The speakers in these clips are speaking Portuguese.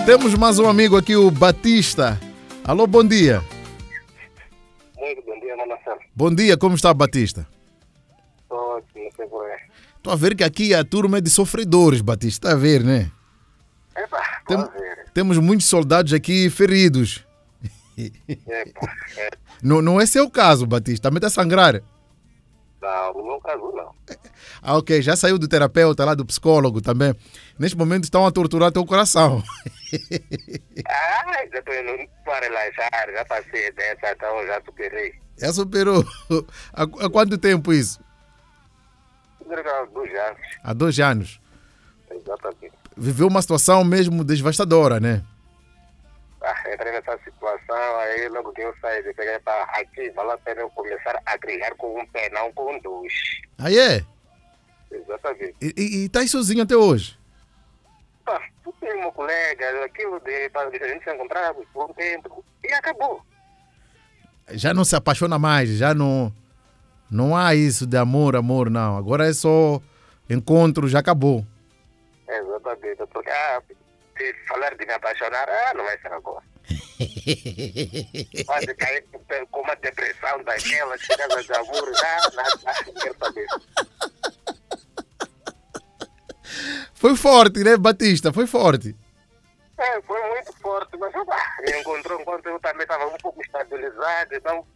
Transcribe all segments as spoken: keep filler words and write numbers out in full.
Temos mais um amigo aqui, o Batista. Alô, bom dia. Muito bom dia, Mano Marcelo. Bom dia, como está, Batista? Estou aqui, não sei por aí. Estou a ver que aqui a turma é de sofredores, Batista. Está a ver, né? Epa, Tem, estou a ver. temos muitos soldados aqui feridos. Epa, é. Não, não é seu caso, Batista. Também está a sangrar. Não, no meu caso não. Ah, ok. Já saiu do terapeuta, lá do psicólogo também. Neste momento estão a torturar teu coração. Ah, já estou indo para relaxar, já passei dessa, então já superei. Já superou. Há, há quanto tempo isso? Há dois anos. Há dois anos. Exatamente. Viveu uma situação mesmo devastadora, né? Ah, entrei nessa situação, aí logo que eu saí de pegar para aqui, vale a pena eu começar a brigar com um pé, não com dois. Ah, é? Exatamente. E está aí sozinho até hoje? Pá, tu tem um colega, aquilo de, para a gente se encontrar por um tempo, e acabou. Já não se apaixona mais, já não, não há isso de amor, amor, não. Agora é só encontro, já acabou. Exatamente, porque ah, se falar de me apaixonar, ah, não vai ser agora. Pode cair com uma depressão daquelas, chegada de amor, ah, nada, não quero saber. Foi forte, né, Batista? Foi forte. É, foi muito forte, mas ah, me encontrou enquanto eu também estava um pouco estabilizado, então...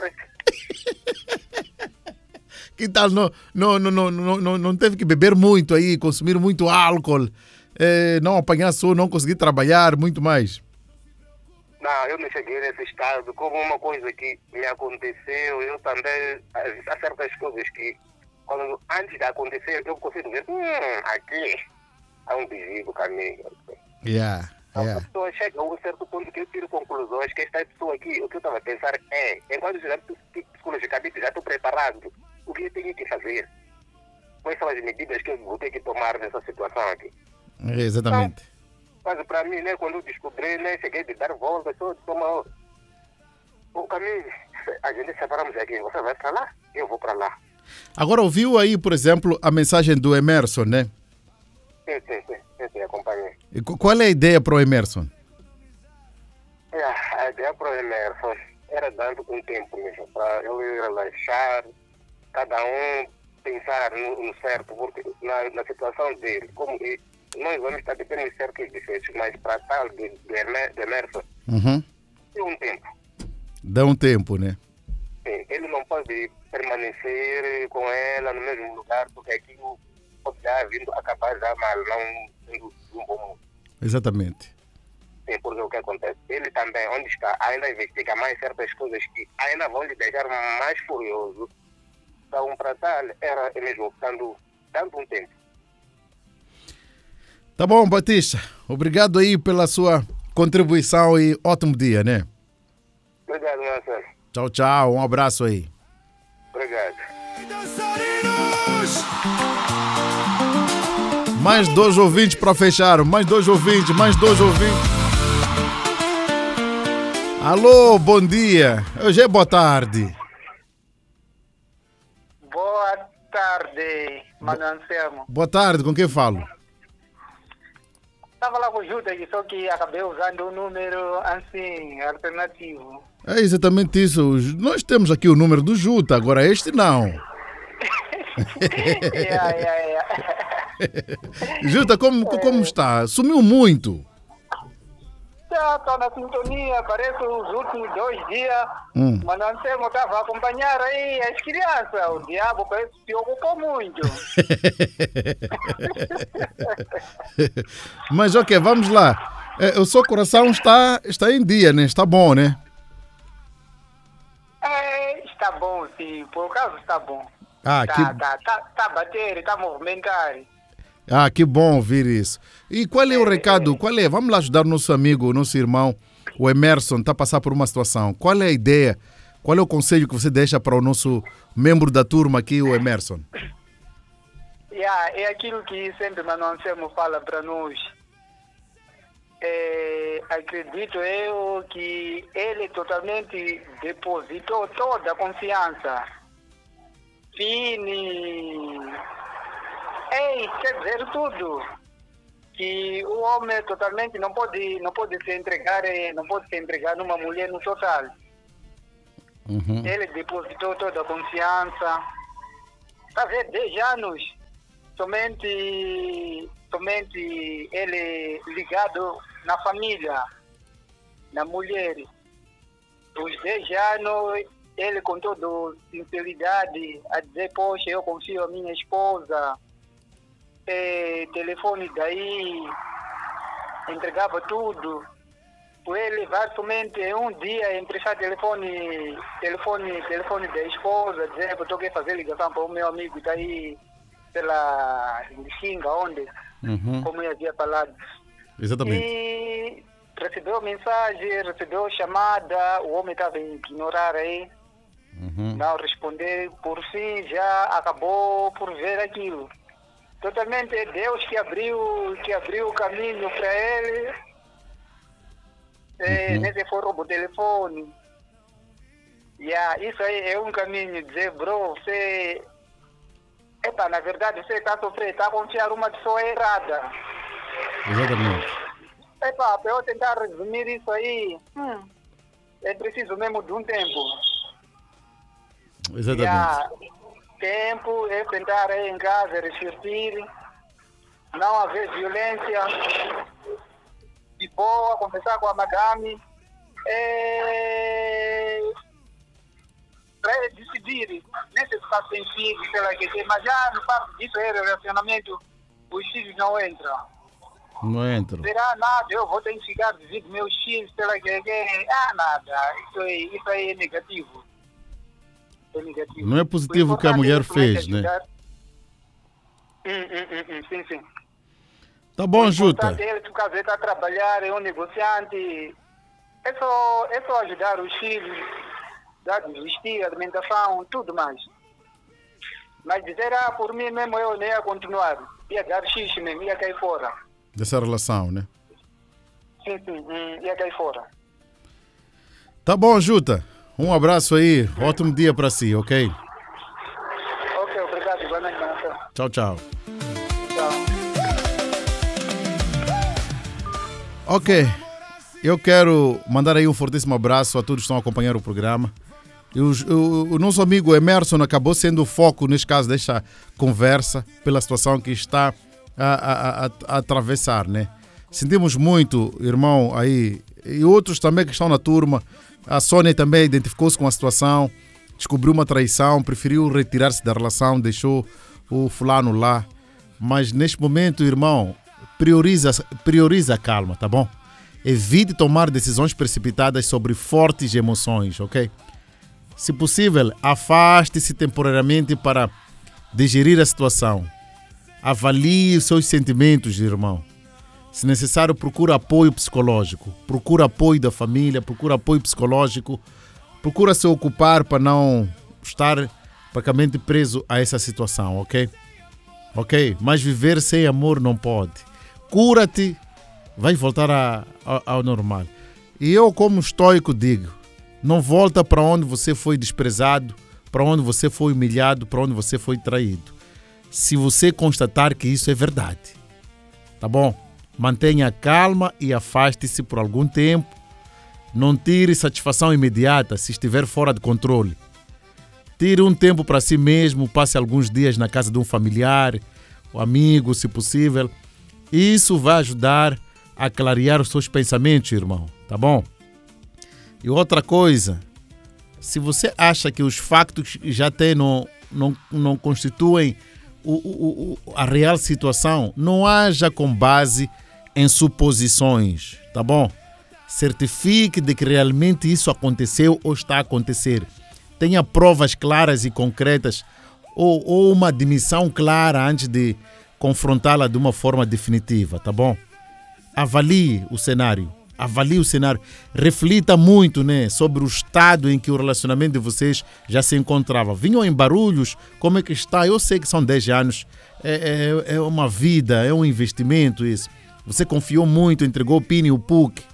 Que tal? Não, não, não, não, não, não teve que beber muito aí, consumir muito álcool, eh, não apanhar sol, não conseguir trabalhar, muito mais. Não, eu não cheguei nesse estado. Como uma coisa que me aconteceu, eu também... Há certas coisas que, quando, antes de acontecer, eu consigo ver, hum, aqui há um desvio do caminho. Yeah, Então, yeah. a pessoa chega a um certo ponto que eu tiro conclusões que esta pessoa aqui, o que eu estava a pensar é, enquanto já psicologicamente já estou preparado, o que eu tenho que fazer? Quais são as medidas que eu vou ter que tomar nessa situação aqui? É, exatamente. Então, mas para mim, né, quando eu descobri, né, cheguei de dar volta, só de tomar o caminho, a gente separamos aqui, você vai para lá, eu vou para lá. Agora ouviu aí, por exemplo, a mensagem do Emerson, né? Sim, sim, sim, sim, sim, acompanhei. E qual é a ideia para o Emerson? É, a ideia para o Emerson era dando um tempo mesmo, para eu ir relaxar, cada um pensar no, no certo, porque na, na situação dele, como ele, nós vamos estar dependendo de certos defeitos, mas para tal de, de, de Emerson, Uhum. tem um tempo. Dá um tempo, né? Sim, ele não pode permanecer com ela no mesmo lugar, porque aquilo pode já vindo acabar já mal, não sendo um bom mundo. Exatamente. Sim, porque o que acontece? Ele também, onde está, ainda investiga mais certas coisas que ainda vão lhe deixar mais furioso. Então, para tal, era mesmo optando tanto um tempo. Tá bom, Batista. Obrigado aí pela sua contribuição e ótimo dia, né? Obrigado, Marcelo. Tchau, tchau. Um abraço aí. Obrigado. Mais dois ouvintes para fechar. Mais dois ouvintes, mais dois ouvintes. Alô, bom dia. Hoje é boa tarde. Boa tarde, Mano Anselmo. Boa tarde, com quem falo? Estava lá com o Juta aqui, só que acabei usando um número assim, alternativo. É exatamente isso. Nós temos aqui o número do Juta, agora este não. yeah, yeah, yeah. Juta, como, como está? Sumiu muito. Já estou na sintonia, parece os últimos dois dias. Hum. Mano Anselmo estava a acompanhar aí as crianças. O diabo parece que se ocupou muito. Mas ok, vamos lá. É, o seu coração está, está em dia, né? Está bom, né? É, está bom, sim. Por acaso está bom. Ah, Tá, que... tá, tá, tá a bater, está a movimentar. ah, que bom ouvir isso. E qual é o recado? Qual é? Vamos lá ajudar o nosso amigo, o nosso irmão, o Emerson, está a passar por uma situação. Qual é a ideia? Qual é o conselho que você deixa para o nosso membro da turma aqui, o Emerson? Yeah, é aquilo que sempre Mano Anselmo fala para nós. É, acredito eu que ele totalmente depositou toda a confiança. Fini, ei, quer dizer tudo. que o homem totalmente não pode, não pode se entregar, eh, não pode se entregar numa mulher no total. Uhum. Ele depositou toda a confiança. Está a ver, dez anos, somente, somente ele ligado na família, na mulher. Os dez anos, ele com toda sinceridade, a dizer, poxa, eu confio a minha esposa, é, telefone daí, entregava tudo. Por ele vai somente um dia emprestar telefone, telefone, telefone da esposa, dizer que eu estou querendo fazer ligação para o meu amigo que está aí pela Xinga, onde, Uhum. como eu havia falado. Exatamente. E recebeu mensagem, recebeu chamada, o homem estava a ignorar aí, Uhum. não responder, por fim já acabou por ver aquilo. Totalmente é Deus que abriu, que abriu o caminho para ele. É, Uhum. nesse foi roubo telefone. Yeah, isso aí é um caminho, dizer, bro, você... Epa, na verdade, você está sofrendo, está a confiar uma pessoa errada. Exatamente. Epa, para eu tentar resumir isso aí, hum, é preciso mesmo de um tempo. Exatamente. Yeah, tempo é sentar aí em casa, refletir, não haver violência, de boa, conversar com a madame, é... para decidir, nesse espaço sem filhos, sei lá que tem, mas já no parte disso é relacionamento, os filhos não entram. Não entra. Será nada, eu vou ter que ficar viver meus filhos, sei lá que que ah, nada, isso aí, isso aí é negativo. É negativo. Não é positivo o que a mulher fez, né? Hum, hum, hum, hum, sim, sim. Tá bom, Juta. O importante é ele, por causa de estar a trabalhar, é um negociante. É só, é só ajudar os filhos, dar vestir, alimentação, tudo mais. Mas dizer, ah, por mim mesmo eu nem ia continuar. Ia dar xixi mesmo, ia cair fora. Dessa relação, né? Sim, sim, hum, ia cair fora. Tá bom, Juta. Um abraço aí. Ótimo dia para si, ok? Ok, obrigado. Boa noite, Marcelo. Tchau, tchau. Tchau. Ok. Eu quero mandar aí um fortíssimo abraço a todos que estão a acompanhar o programa. E os- o, o nosso amigo Emerson acabou sendo o foco, neste caso, desta conversa, pela situação que está a, a- a- a atravessar, né? Sentimos muito, irmão, aí, e outros também que estão na turma. A Sônia também identificou-se com a situação, descobriu uma traição, preferiu retirar-se da relação, deixou o fulano lá. Mas neste momento, irmão, prioriza, prioriza a calma, tá bom? Evite tomar decisões precipitadas sobre fortes emoções, ok? Se possível, afaste-se temporariamente para digerir a situação. Avalie os seus sentimentos, irmão. Se necessário, procura apoio psicológico. Procura apoio da família, procura apoio psicológico. Procura se ocupar para não estar praticamente preso a essa situação, ok? Ok? Mas viver sem amor não pode. Cura-te, vai voltar a, a- ao normal. E eu, como estoico, digo, não volta para onde você foi desprezado, para onde você foi humilhado, para onde você foi traído. Se você constatar que isso é verdade. Tá bom? Mantenha calma e afaste-se por algum tempo. Não tire satisfação imediata se estiver fora de controle. Tire um tempo para si mesmo, passe alguns dias na casa de um familiar, ou amigo, se possível. Isso vai ajudar a clarear os seus pensamentos, irmão. Tá bom? E outra coisa, se você acha que os factos que já tem não, não, não constituem o, o, o, a real situação, não haja com base em suposições, tá bom? Certifique de que realmente isso aconteceu ou está a acontecer. Tenha provas claras e concretas ou, ou uma admissão clara antes de confrontá-la de uma forma definitiva, tá bom? Avalie o cenário. Avalie o cenário. Reflita muito, né, sobre o estado em que o relacionamento de vocês já se encontrava. Vinham em barulhos? Como é que está? Eu sei que são dez anos. É, é, é uma vida, é um investimento isso. Você confiou muito, entregou o Pini e o P U C.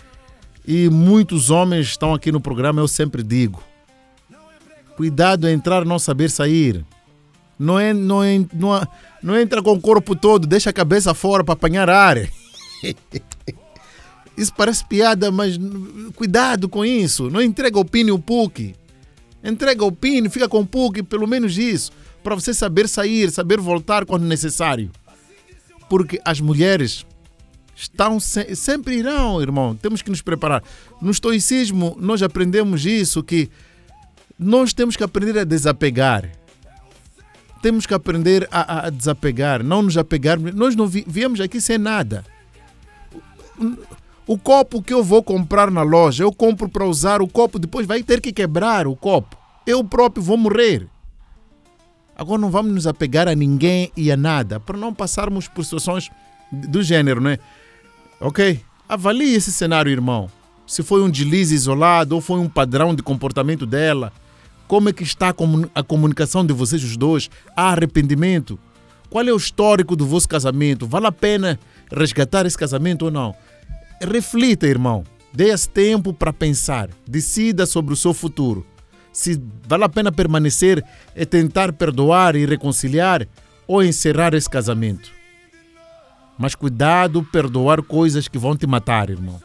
E muitos homens estão aqui no programa, eu sempre digo. Cuidado em entrar e não saber sair. Não, é, não, é, não, é, não entra com o corpo todo, deixa a cabeça fora para apanhar ar. Isso parece piada, mas cuidado com isso. Não entrega o pino e o puque. Entrega o pino, fica com o puque, pelo menos isso. Para você saber sair, saber voltar quando necessário. Porque as mulheres estão se, sempre irão, irmão. Temos que nos preparar. No estoicismo, nós aprendemos isso, que nós temos que aprender a desapegar. Temos que aprender a, a desapegar, não nos apegar. Nós não vi, viemos aqui sem nada. O copo que eu vou comprar na loja, eu compro para usar o copo, depois vai ter que quebrar o copo. Eu próprio vou morrer. Agora não vamos nos apegar a ninguém e a nada, para não passarmos por situações do gênero, né? Ok? Avalie esse cenário, irmão. Se foi um deslize isolado ou foi um padrão de comportamento dela. Como é que está a comunicação de vocês os dois? Há arrependimento? Qual é o histórico do vosso casamento? Vale a pena resgatar esse casamento ou não? Reflita, irmão. Dê esse tempo para pensar. Decida sobre o seu futuro. Se vale a pena permanecer e tentar perdoar e reconciliar ou encerrar esse casamento. Mas cuidado, perdoar coisas que vão te matar, irmão.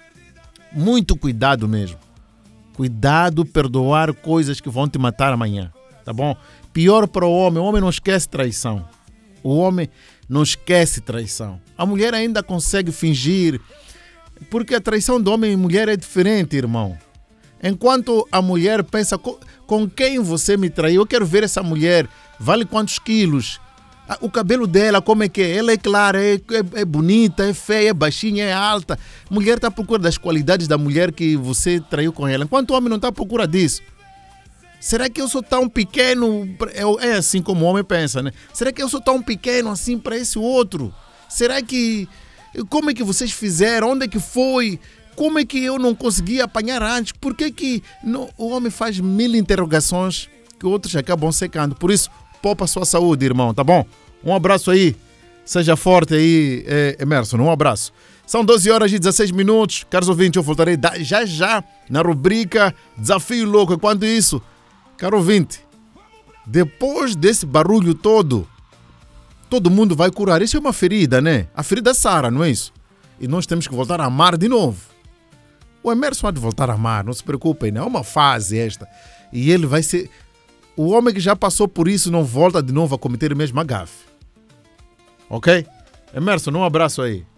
Muito cuidado mesmo. Cuidado, perdoar coisas que vão te matar amanhã, tá bom? Pior para o homem, o homem não esquece traição. O homem não esquece traição. A mulher ainda consegue fingir, porque a traição do homem e mulher é diferente, irmão. Enquanto a mulher pensa, com quem você me traiu? Eu quero ver essa mulher, vale quantos quilos? O cabelo dela, como é que é? Ela é clara, é, é, é bonita, é feia, é baixinha, é alta. A mulher está à procura das qualidades da mulher que você traiu com ela. Enquanto o homem não está à procura disso. Será que eu sou tão pequeno? É assim como o homem pensa, né? Será que eu sou tão pequeno assim para esse outro? Será que... Como é que vocês fizeram? Onde é que foi? Como é que eu não consegui apanhar antes? Por que que não... O homem faz mil interrogações que outros acabam secando? Por isso, poupa a sua saúde, irmão, tá bom? Um abraço aí. Seja forte aí, Emerson. Um abraço. São doze horas e dezesseis minutos. Caros ouvintes, eu voltarei já já na rubrica Desafio Louco. Enquanto isso, caro ouvinte, depois desse barulho todo, todo mundo vai curar. Isso é uma ferida, né? A ferida sara, não é isso? E nós temos que voltar a amar de novo. O Emerson há de voltar a amar, não se preocupem, não é uma fase esta. E ele vai ser... O homem que já passou por isso não volta de novo a cometer a mesma gafe. Ok? Emerson, um abraço aí.